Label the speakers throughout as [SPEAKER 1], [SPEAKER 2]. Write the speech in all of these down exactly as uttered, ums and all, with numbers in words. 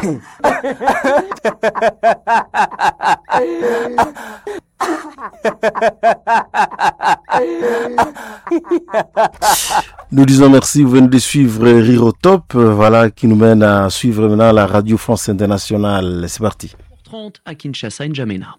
[SPEAKER 1] Nous disons merci, vous venez de suivre Rire au Top, voilà, qui nous mène à suivre maintenant la Radio France Internationale. C'est parti.
[SPEAKER 2] trente à Kinshasa, N'Djamena.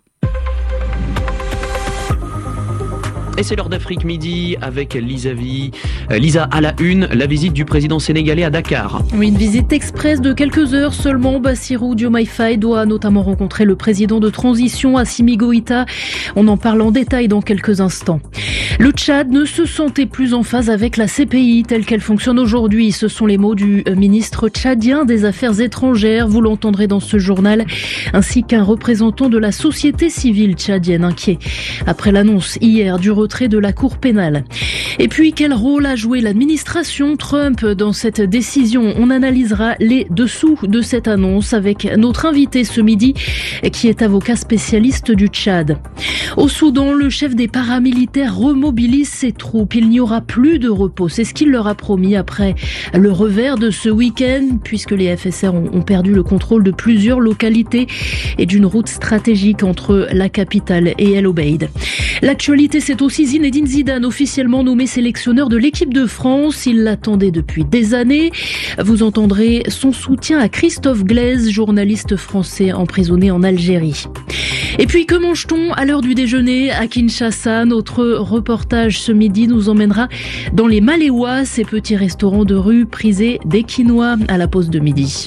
[SPEAKER 2] Et c'est l'heure d'Afrique Midi avec Lisa Vie. Euh, Lisa, à la une, la visite du président sénégalais à Dakar.
[SPEAKER 3] Oui, une visite express de quelques heures seulement. Bassirou Diomaye Faye doit notamment rencontrer le président de transition Assimi Goïta. On en parle en détail dans quelques instants. Le Tchad ne se sentait plus en phase avec la C P I telle qu'elle fonctionne aujourd'hui. Ce sont les mots du ministre tchadien des Affaires étrangères. Vous l'entendrez dans ce journal, ainsi qu'un représentant de la société civile tchadienne inquiet après l'annonce hier du retrait de la Cour pénale. Et puis, quel rôle a joué l'administration Trump dans cette décision? On analysera les dessous de cette annonce avec notre invité ce midi, qui est avocat spécialiste du Tchad. Au Soudan, le chef des paramilitaires remobilise ses troupes. Il n'y aura plus de repos. C'est ce qu'il leur a promis après le revers de ce week-end, puisque les F S R ont perdu le contrôle de plusieurs localités et d'une route stratégique entre la capitale et El Obeid. L'actualité, c'est aussi Zinedine Zidane, officiellement nommé sélectionneur de l'équipe de France. Il l'attendait depuis des années. Vous entendrez son soutien à Christophe Glaise, journaliste français emprisonné en Algérie. Et puis, que mange-t-on à l'heure du déjeuner à Kinshasa? Notre reportage ce midi nous emmènera dans les Maléwa, ces petits restaurants de rue prisés des Quinois à la pause de midi.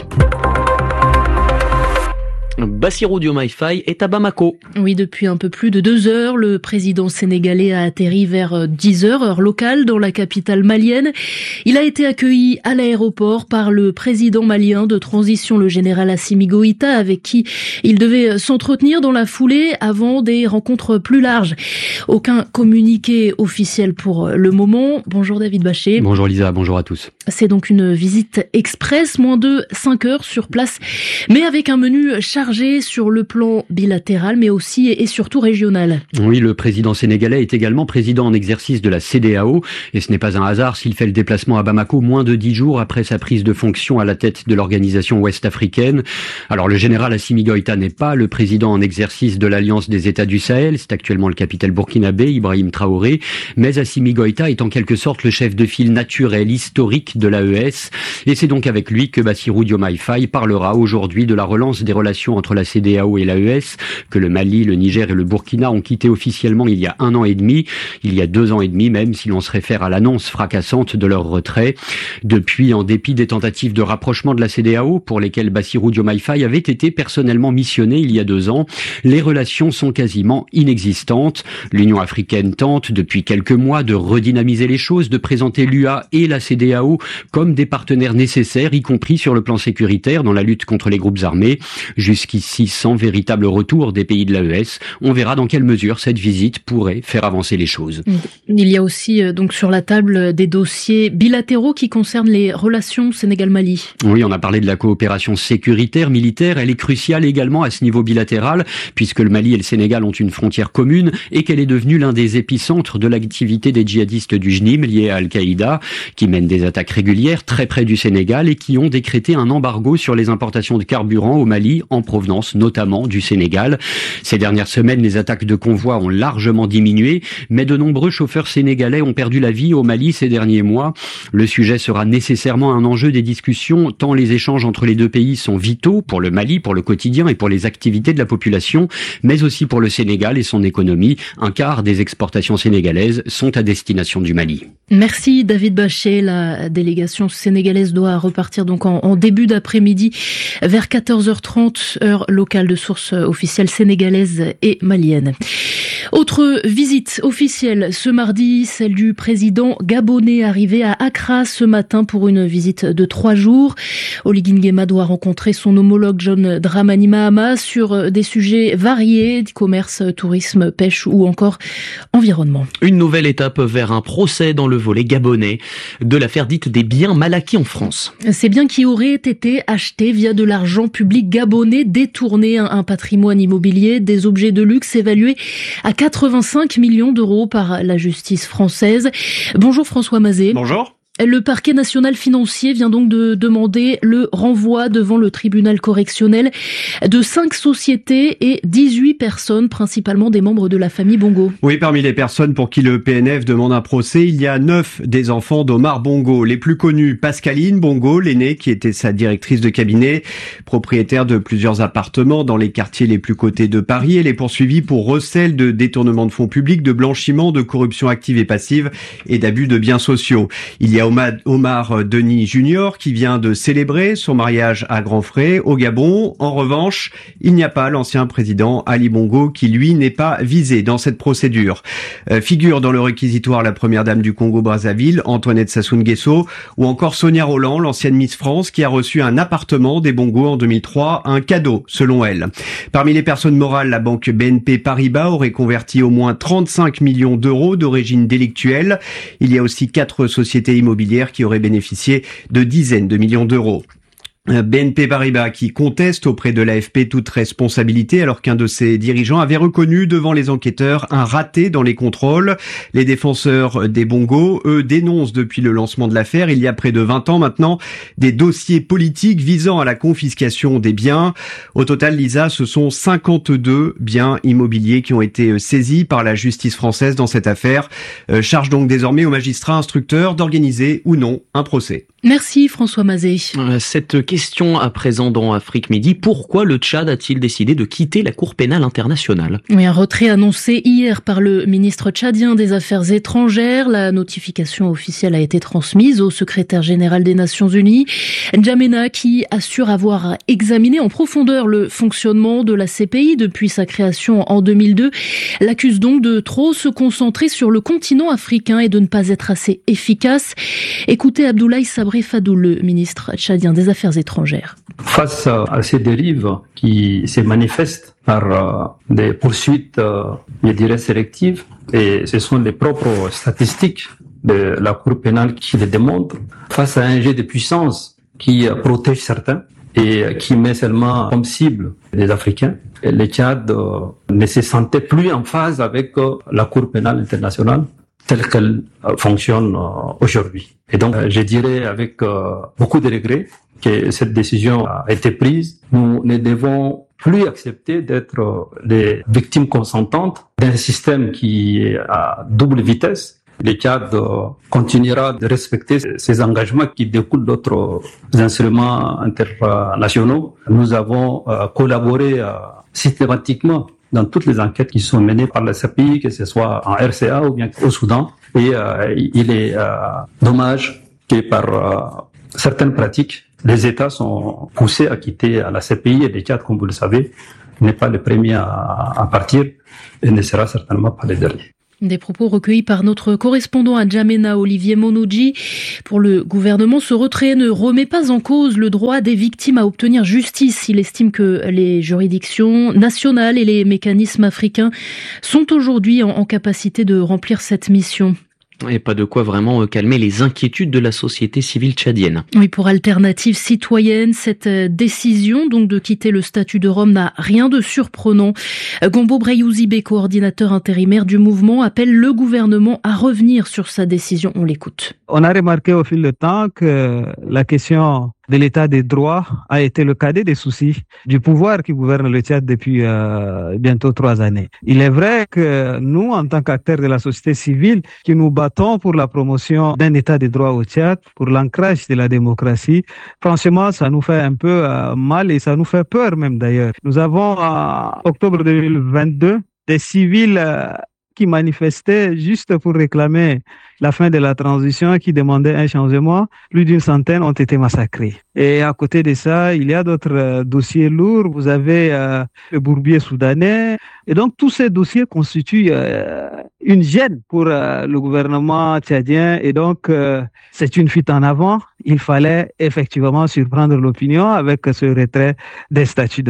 [SPEAKER 2] Bassirou Diomaye Faye est à Bamako.
[SPEAKER 3] Oui, depuis un peu plus de deux heures, le président sénégalais a atterri vers dix heures, heure locale, dans la capitale malienne. Il a été accueilli à l'aéroport par le président malien de transition, le général Assimi Goïta, avec qui il devait s'entretenir dans la foulée avant des rencontres plus larges. Aucun communiqué officiel pour le moment. Bonjour David Bachet.
[SPEAKER 4] Bonjour Lisa, bonjour à tous.
[SPEAKER 3] C'est donc une visite express, moins de cinq heures sur place, mais avec un menu chargé sur le plan bilatéral, mais aussi et surtout régional.
[SPEAKER 4] Oui, le président sénégalais est également président en exercice de la C E D E A O, et ce n'est pas un hasard s'il fait le déplacement à Bamako moins de dix jours après sa prise de fonction à la tête de l'organisation ouest-africaine. Alors, le général Assimi Goïta n'est pas le président en exercice de l'Alliance des États du Sahel, c'est actuellement le capitaine burkinabé, Ibrahim Traoré, mais Assimi Goïta est en quelque sorte le chef de file naturel, historique de l'A E S, et c'est donc avec lui que Bassirou Diomaye Faye parlera aujourd'hui de la relance des relations entre la C E D E A O et l'A E S, que le Mali, le Niger et le Burkina ont quitté officiellement il y a un an et demi, il y a deux ans et demi même, si l'on se réfère à l'annonce fracassante de leur retrait. Depuis, en dépit des tentatives de rapprochement de la C E D E A O, pour lesquelles Bassirou Diomaye Faye avait été personnellement missionné il y a deux ans, les relations sont quasiment inexistantes. L'Union africaine tente, depuis quelques mois, de redynamiser les choses, de présenter l'U A et la C E D E A O comme des partenaires nécessaires, y compris sur le plan sécuritaire, dans la lutte contre les groupes armés. Jusqu'ici, sans véritable retour des pays de l'A E S, on verra dans quelle mesure cette visite pourrait faire avancer les choses.
[SPEAKER 3] Il y a aussi donc sur la table des dossiers bilatéraux qui concernent les relations Sénégal-Mali.
[SPEAKER 4] Oui, on a parlé de la coopération sécuritaire, militaire. Elle est cruciale également à ce niveau bilatéral, puisque le Mali et le Sénégal ont une frontière commune et qu'elle est devenue l'un des épicentres de l'activité des djihadistes du J N I M liés à Al-Qaïda, qui mènent des attaques régulières très près du Sénégal et qui ont décrété un embargo sur les importations de carburant au Mali, en provenance notamment du Sénégal. Ces dernières semaines, les attaques de convois ont largement diminué, mais de nombreux chauffeurs sénégalais ont perdu la vie au Mali ces derniers mois. Le sujet sera nécessairement un enjeu des discussions, tant les échanges entre les deux pays sont vitaux pour le Mali, pour le quotidien et pour les activités de la population, mais aussi pour le Sénégal et son économie. Un quart des exportations sénégalaises sont à destination du Mali.
[SPEAKER 3] Merci David Bachet. La délégation sénégalaise doit repartir donc en, en début d'après-midi vers quatorze heures trente, heure locale de source officielle sénégalaise et malienne. Autre visite officielle ce mardi, celle du président gabonais arrivé à Accra ce matin pour une visite de trois jours. Oligui Nguema doit rencontrer son homologue John Dramani Mahama sur des sujets variés, commerce, tourisme, pêche ou encore environnement.
[SPEAKER 2] Une nouvelle étape vers un procès dans le volet gabonais de l'affaire dite des biens mal acquis en France.
[SPEAKER 3] Ces biens qui auraient été achetés via de l'argent public gabonais, détournés, un patrimoine immobilier, des objets de luxe évalués à quatre-vingt-cinq millions d'euros par la justice française. Bonjour François Mazet.
[SPEAKER 5] Bonjour.
[SPEAKER 3] Le parquet national financier vient donc de demander le renvoi devant le tribunal correctionnel de cinq sociétés et dix-huit personnes, principalement des membres de la famille Bongo.
[SPEAKER 4] Oui, parmi les personnes pour qui le P N F demande un procès, il y a neuf des enfants d'Omar Bongo. Les plus connus, Pascaline Bongo, l'aînée, qui était sa directrice de cabinet, propriétaire de plusieurs appartements dans les quartiers les plus cotés de Paris. Elle est poursuivie pour recel de détournement de fonds publics, de blanchiment, de corruption active et passive et d'abus de biens sociaux. Il y a Omar Denis Junior qui vient de célébrer son mariage à grands frais au Gabon. En revanche, il n'y a pas l'ancien président Ali Bongo qui, lui, n'est pas visé dans cette procédure. Euh, figure dans le réquisitoire la première dame du Congo-Brazzaville, Antoinette Sassou Nguesso, ou encore Sonia Rolland, l'ancienne Miss France, qui a reçu un appartement des Bongo en deux mille trois, un cadeau, selon elle. Parmi les personnes morales, la banque B N P Paribas aurait converti au moins trente-cinq millions d'euros d'origine délictuelle. Il y a aussi quatre sociétés immobilières qui auraient bénéficié de dizaines de millions d'euros. B N P Paribas qui conteste auprès de l'A F P toute responsabilité alors qu'un de ses dirigeants avait reconnu devant les enquêteurs un raté dans les contrôles. Les défenseurs des Bongo, eux, dénoncent depuis le lancement de l'affaire, il y a près de vingt ans maintenant, des dossiers politiques visant à la confiscation des biens. Au total, Lisa, ce sont cinquante-deux biens immobiliers qui ont été saisis par la justice française dans cette affaire. Euh, charge donc désormais aux magistrats instructeurs d'organiser ou non un procès.
[SPEAKER 3] Merci François Mazet.
[SPEAKER 2] Cette question à présent dans Afrique Midi, pourquoi le Tchad a-t-il décidé de quitter la Cour pénale internationale ?
[SPEAKER 3] Oui, un retrait annoncé hier par le ministre tchadien des Affaires étrangères. La notification officielle a été transmise au secrétaire général des Nations Unies. N'Djamena, qui assure avoir examiné en profondeur le fonctionnement de la C P I depuis sa création en deux mille deux, l'accuse donc de trop se concentrer sur le continent africain et de ne pas être assez efficace. Écoutez Abdoulaye Sabré Fadoul, le ministre tchadien des Affaires étrangères.
[SPEAKER 5] Face à ces dérives qui se manifestent par des poursuites, je dirais, sélectives, et ce sont les propres statistiques de la Cour pénale qui les démontrent, face à un jeu de puissance qui protège certains et qui met seulement comme cible les Africains, le Tchad ne se sentait plus en phase avec la Cour pénale internationale telle qu'elle fonctionne aujourd'hui. Et donc, je dirais avec beaucoup de regrets que cette décision a été prise. Nous ne devons plus accepter d'être les victimes consentantes d'un système qui est à double vitesse. Le Tchad continuera de respecter ses engagements qui découlent d'autres instruments internationaux. Nous avons collaboré systématiquement dans toutes les enquêtes qui sont menées par la C P I, que ce soit en R C A ou bien au Soudan. Et euh, il est euh, dommage que par euh, certaines pratiques, les États sont poussés à quitter la C P I et le Tchad, comme vous le savez, n'est pas le premier à, à partir et ne sera certainement pas le dernier.
[SPEAKER 3] Des propos recueillis par notre correspondant à N'Djamena, Olivier Monodji. Pour le gouvernement, ce retrait ne remet pas en cause le droit des victimes à obtenir justice. Il estime que les juridictions nationales et les mécanismes africains sont aujourd'hui en, en capacité de remplir cette mission.
[SPEAKER 2] Et pas de quoi vraiment calmer les inquiétudes de la société civile tchadienne.
[SPEAKER 3] Oui, pour Alternative Citoyenne, cette décision donc de quitter le statut de Rome n'a rien de surprenant. Gombo Breyouzibe, coordinateur intérimaire du mouvement, appelle le gouvernement à revenir sur sa décision. On l'écoute.
[SPEAKER 6] On a remarqué au fil du temps que la question de l'état des droits a été le cadet des soucis du pouvoir qui gouverne le Tchad depuis euh, bientôt trois années. Il est vrai que nous, en tant qu'acteurs de la société civile, qui nous battons pour la promotion d'un état des droits au Tchad, pour l'ancrage de la démocratie, franchement, ça nous fait un peu euh, mal et ça nous fait peur même d'ailleurs. Nous avons, en octobre deux mille vingt-deux, des civils euh, qui manifestaient juste pour réclamer la fin de la transition, qui demandaient un changement. Plus d'une centaine ont été massacrés. Et à côté de ça, il y a d'autres euh, dossiers lourds. Vous avez euh, le bourbier soudanais. Et donc, tous ces dossiers constituent euh, une gêne pour euh, le gouvernement tchadien. Et donc, euh, c'est une fuite en avant. Il fallait effectivement surprendre l'opinion avec ce retrait des statuts d'Europe.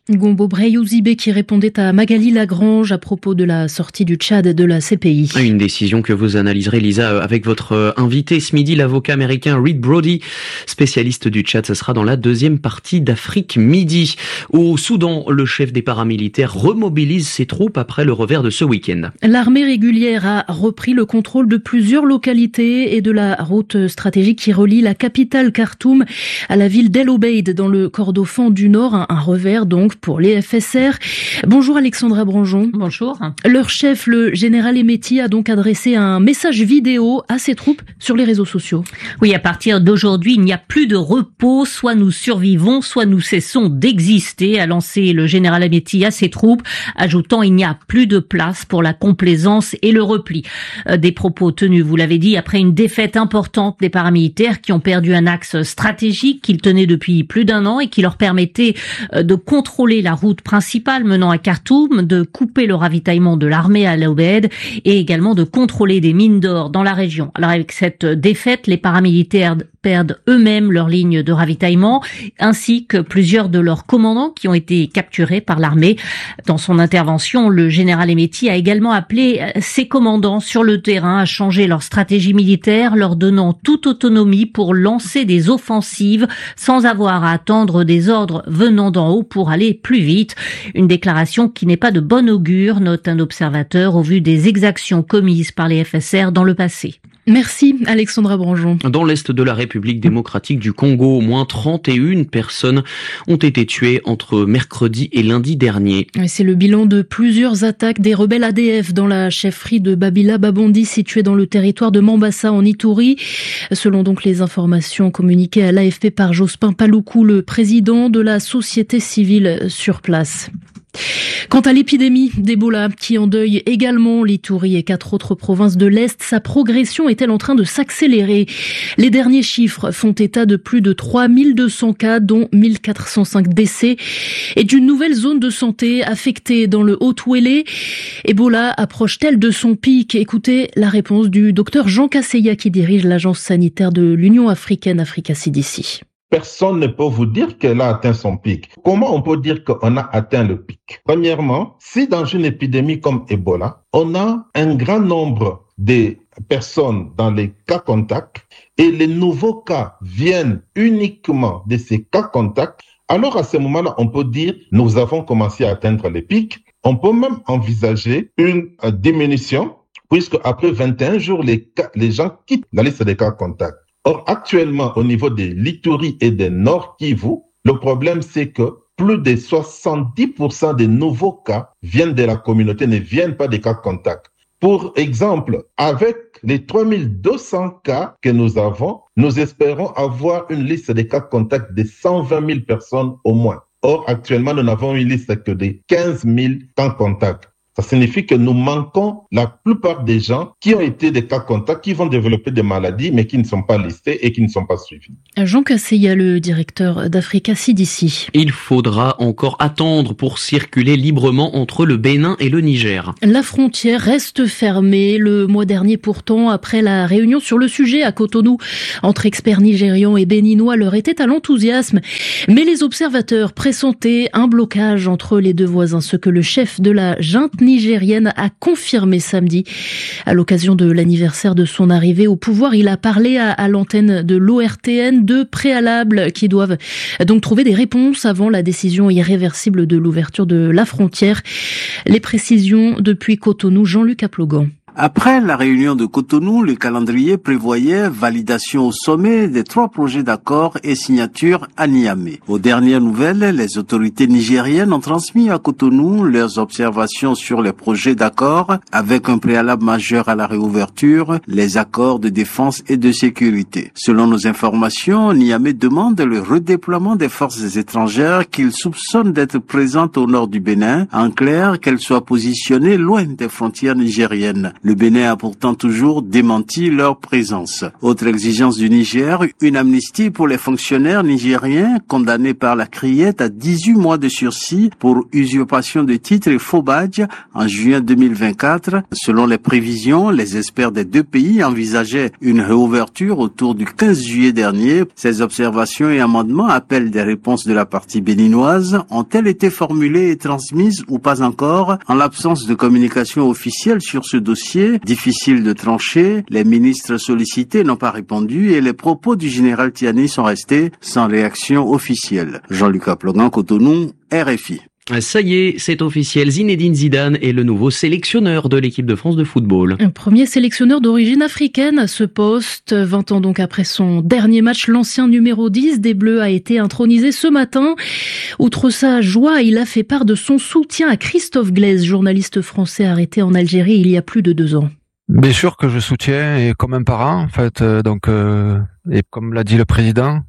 [SPEAKER 3] Gombo Brey-Ouzibé qui répondait à Magali Lagrange à propos de la sortie du Tchad de la C P I.
[SPEAKER 2] Une décision que vous analyserez, Lisa, avec votre invité ce midi, l'avocat américain Reed Brody, spécialiste du Tchad. Ce sera dans la deuxième partie d'Afrique Midi. Au Soudan, le chef des paramilitaires remobilise ses troupes après le revers de ce week-end.
[SPEAKER 3] L'armée régulière a repris le contrôle de plusieurs localités et de la route stratégique qui relie la capitale Khartoum à la ville d'El Obeid dans le Kordofan du Nord. Un, un revers donc pour les F S R. Bonjour Alexandra Branjon.
[SPEAKER 7] Bonjour.
[SPEAKER 3] Leur chef, le général Hemeti, a donc adressé un message vidéo à ses troupes sur les réseaux sociaux.
[SPEAKER 7] Oui, à partir d'aujourd'hui, il n'y a plus de repos. Soit nous survivons, soit nous cessons d'exister, a lancé le général Hemeti à ses troupes, ajoutant il n'y a plus de place pour la complaisance et le repli. Des propos tenus, vous l'avez dit, après une défaite importante des paramilitaires qui ont perdu un axe stratégique qu'ils tenaient depuis plus d'un an et qui leur permettait de contrôler la route principale menant à Khartoum, de couper le ravitaillement de l'armée à El Obeid et également de contrôler des mines d'or dans la région. Alors avec cette défaite, les paramilitaires perdent eux-mêmes leur ligne de ravitaillement, ainsi que plusieurs de leurs commandants qui ont été capturés par l'armée. Dans son intervention, le général Hemeti a également appelé ses commandants sur le terrain à changer leur stratégie militaire, leur donnant toute autonomie pour lancer des offensives sans avoir à attendre des ordres venant d'en haut pour aller plus vite. Une déclaration qui n'est pas de bon augure, note un observateur, au vu des exactions commises par les F S R dans le passé.
[SPEAKER 3] Merci Alexandra Branjon.
[SPEAKER 2] Dans l'est de la République démocratique du Congo, au moins trente et une personnes ont été tuées entre mercredi et lundi dernier.
[SPEAKER 3] C'est le bilan de plusieurs attaques des rebelles A D F dans la chefferie de Babila Babondi située dans le territoire de Mambasa en Ituri. Selon donc les informations communiquées à l'A F P par Jospin Paluku, le président de la société civile sur place. Quant à l'épidémie d'Ebola qui endeuille également l'Ituri et quatre autres provinces de l'Est, sa progression est-elle en train de s'accélérer? Les derniers chiffres font état de plus de trois mille deux cents cas, dont mille quatre cent cinq décès, et d'une nouvelle zone de santé affectée dans le Haut-Ouélé. Ebola approche-t-elle de son pic? Écoutez la réponse du docteur Jean Kasseya qui dirige l'agence sanitaire de l'Union africaine Africa C D C.
[SPEAKER 8] Personne ne peut vous dire qu'elle a atteint son pic. Comment on peut dire qu'on a atteint le pic? Premièrement, si dans une épidémie comme Ebola, on a un grand nombre de personnes dans les cas contacts et les nouveaux cas viennent uniquement de ces cas contacts, alors à ce moment-là, on peut dire nous avons commencé à atteindre le pic. On peut même envisager une euh, diminution puisque après vingt et un jours, les, cas, les gens quittent la liste des cas contacts. Or, actuellement, au niveau de l'Ituri et des Nord Kivu, le problème, c'est que plus de soixante-dix pour cent des nouveaux cas viennent de la communauté, ne viennent pas des cas contacts. Pour exemple, avec les trois mille deux cents cas que nous avons, nous espérons avoir une liste des cas contacts de cent vingt mille personnes au moins. Or, actuellement, nous n'avons une liste que de quinze mille cas contacts. Ça signifie que nous manquons la plupart des gens qui ont été des cas contacts, qui vont développer des maladies, mais qui ne sont pas listés et qui ne sont pas suivis.
[SPEAKER 3] Jean Kasseya, le directeur d'Africa C D C.
[SPEAKER 2] Il faudra encore attendre pour circuler librement entre le Bénin et le Niger.
[SPEAKER 3] La frontière reste fermée le mois dernier pourtant, après la réunion sur le sujet à Cotonou entre experts nigérians et béninois, leur était à l'enthousiasme. Mais les observateurs pressentaient un blocage entre les deux voisins, ce que le chef de la junte nigérienne a confirmé samedi. À l'occasion de l'anniversaire de son arrivée au pouvoir, il a parlé à, à l'antenne de l'O R T N de préalables qui doivent donc trouver des réponses avant la décision irréversible de l'ouverture de la frontière. Les précisions depuis Cotonou, Jean-Luc Aplogan.
[SPEAKER 9] Après la réunion de Cotonou, le calendrier prévoyait validation au sommet des trois projets d'accord et signature à Niamey. Aux dernières nouvelles, les autorités nigériennes ont transmis à Cotonou leurs observations sur les projets d'accord avec un préalable majeur à la réouverture, les accords de défense et de sécurité. Selon nos informations, Niamey demande le redéploiement des forces étrangères qu'il soupçonne d'être présentes au nord du Bénin. En clair, qu'elles soient positionnées loin des frontières nigériennes. Le Bénin a pourtant toujours démenti leur présence. Autre exigence du Niger, une amnistie pour les fonctionnaires nigériens condamnés par la Criette à dix-huit mois de sursis pour usurpation de titres et faux badges en juin deux mille vingt-quatre. Selon les prévisions, les experts des deux pays envisageaient une réouverture autour du quinze juillet dernier. Ces observations et amendements appellent des réponses de la partie béninoise. Ont-elles été formulées et transmises ou pas encore? En l'absence de communication officielle sur ce dossier, difficile de trancher, les ministres sollicités n'ont pas répondu et les propos du général Tiani sont restés sans réaction officielle. Jean-Luc Aplogan, Cotonou, R F I.
[SPEAKER 2] Ça y est, c'est officiel, Zinedine Zidane est le nouveau sélectionneur de l'équipe de France de football.
[SPEAKER 3] Un premier sélectionneur d'origine africaine à ce poste. vingt ans donc après son dernier match, l'ancien numéro dix des Bleus a été intronisé ce matin. Outre sa joie, il a fait part de son soutien à Christophe Glaise, journaliste français arrêté en Algérie il y a plus de deux ans.
[SPEAKER 10] Bien sûr que je soutiens, et comme un parent, en fait, euh, donc, euh, et comme l'a dit le président,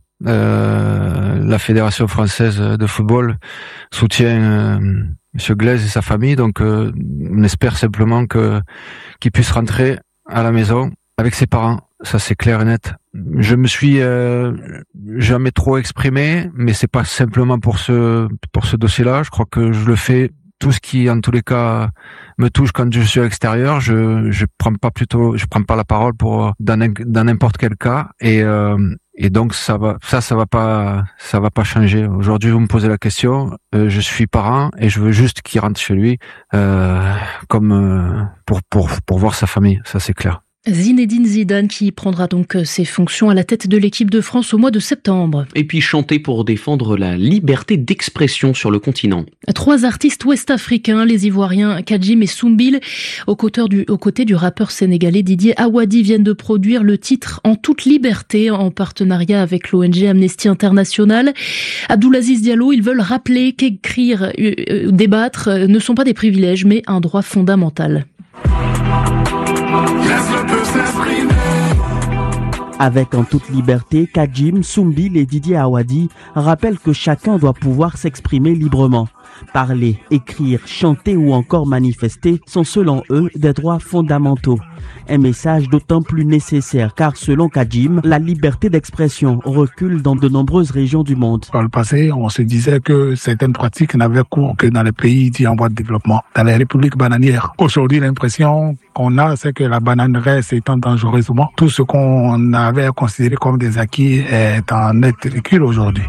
[SPEAKER 10] Euh, la Fédération française de football soutient euh, Monsieur Glaise et sa famille, donc euh, on espère simplement que qu'il puisse rentrer à la maison avec ses parents. Ça c'est clair et net. Je me suis euh, jamais trop exprimé, mais c'est pas simplement pour ce pour ce dossier-là. Je crois que je le fais. Tout ce qui, en tous les cas, me touche quand je suis à l'extérieur, je je prends pas plutôt, je prends pas la parole pour dans dans n'importe quel cas, et euh, et donc ça va, ça ça va pas, ça va pas changer. Aujourd'hui, vous me posez la question, euh, je suis parent et je veux juste qu'il rentre chez lui, euh, comme euh, pour pour pour voir sa famille. Ça c'est clair.
[SPEAKER 3] Zinedine Zidane qui prendra donc ses fonctions à la tête de l'équipe de France au mois de septembre.
[SPEAKER 2] Et puis chanter pour défendre la liberté d'expression sur le continent.
[SPEAKER 3] Trois artistes ouest-africains, les Ivoiriens Kadjim et Soumbil, aux côtés du, aux côtés du rappeur sénégalais Didier Awadi, viennent de produire le titre En toute liberté en partenariat avec l'O N G Amnesty International. Abdoulaziz Diallo, ils veulent rappeler qu'écrire, euh, débattre euh, ne sont pas des privilèges mais un droit fondamental.
[SPEAKER 11] Avec En toute liberté, Kadjim, Soumbil et Didier Awadi rappellent que chacun doit pouvoir s'exprimer librement. Parler, écrire, chanter ou encore manifester sont selon eux des droits fondamentaux. Un message d'autant plus nécessaire car selon Kadjim, la liberté d'expression recule dans de nombreuses régions du monde.
[SPEAKER 12] Par le passé, on se disait que certaines pratiques n'avaient cours que dans les pays dits en voie de développement, dans les républiques bananières. Aujourd'hui, l'impression qu'on a, c'est que la bananerie s'étend dangereusement. Tout ce qu'on avait considéré comme des acquis est en net recul aujourd'hui.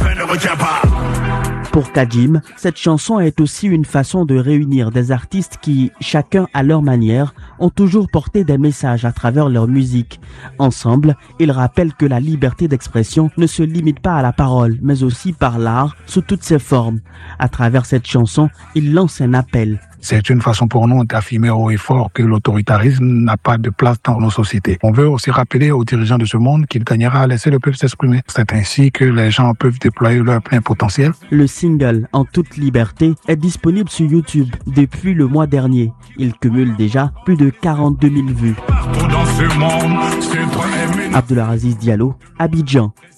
[SPEAKER 11] Pour Kadjim, cette chanson est aussi une façon de réunir des artistes qui, chacun à leur manière, ont toujours porté des messages à travers leur musique. Ensemble, ils rappellent que la liberté d'expression ne se limite pas à la parole, mais aussi par l'art, sous toutes ses formes. À travers cette chanson, ils lancent un appel.
[SPEAKER 12] C'est une façon pour nous d'affirmer haut et fort que l'autoritarisme n'a pas de place dans nos sociétés. On veut aussi rappeler aux dirigeants de ce monde qu'il gagnera à laisser le peuple s'exprimer. C'est ainsi que les gens peuvent déployer leur plein potentiel.
[SPEAKER 11] Le single En toute liberté est disponible sur YouTube depuis le mois dernier. Il cumule déjà plus de quarante-deux mille vues. Abdoulaziz Diallo, Abidjan,